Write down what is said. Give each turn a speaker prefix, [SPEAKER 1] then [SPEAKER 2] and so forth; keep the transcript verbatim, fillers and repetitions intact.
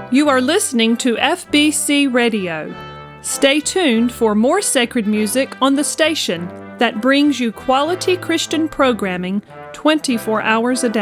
[SPEAKER 1] You are listening to F B C Radio. Stay tuned for more sacred music on the station that brings you quality Christian programming twenty-four hours a day.